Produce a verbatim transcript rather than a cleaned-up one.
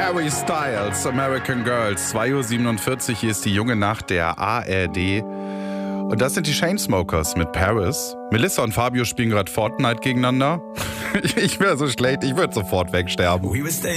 Harry Styles, American Girls, zwei Uhr siebenundvierzig, hier ist die junge Nacht der A R D. Und das sind die Chainsmokers mit Paris. Melissa und Fabio spielen gerade Fortnite gegeneinander. Ich wäre so schlecht, ich würde sofort wegsterben.